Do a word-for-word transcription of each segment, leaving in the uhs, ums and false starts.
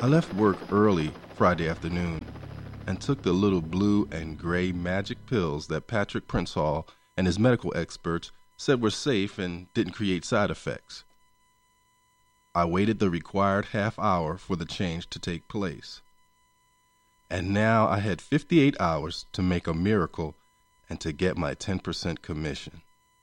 I left work early Friday afternoon and took the little blue and gray magic pills that Patrick Prince-Hall and his medical experts said were safe and didn't create side effects. I waited the required half hour for the change to take place. And now I had fifty-eight hours to make a miracle and to get my ten percent commission.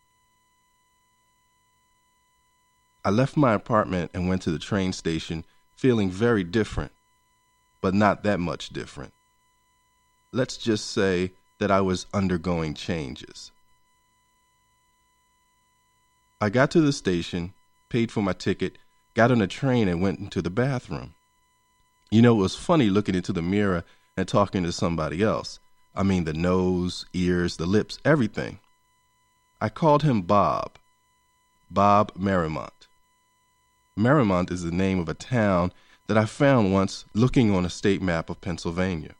I left my apartment and went to the train station feeling very different, but not that much different. Let's just say that I was undergoing changes. I got to the station, paid for my ticket, got on a train and went into the bathroom. You know, it was funny looking into the mirror and talking to somebody else. I mean, the nose, ears, the lips, everything. I called him Bob. Bob Merrimont. Merrimont is the name of a town that I found once looking on a state map of Pennsylvania.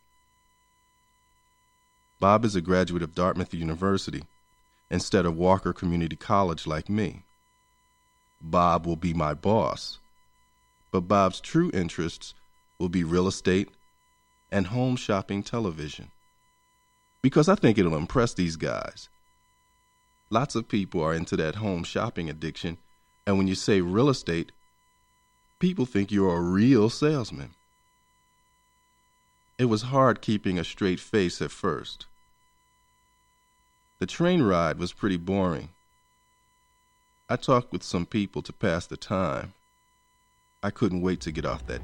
Bob is a graduate of Dartmouth University instead of Walker Community College like me. Bob will be my boss, but Bob's true interests will be real estate and home shopping television, because I think it'll impress these guys. Lots of people are into that home shopping addiction, and when you say real estate, people think you're a real salesman. It was hard keeping a straight face at first. The train ride was pretty boring. I talked with some people to pass the time. I couldn't wait to get off that